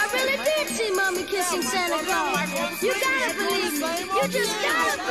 I really did see Mommy kissing Santa Claus. You gotta believe me. You just gotta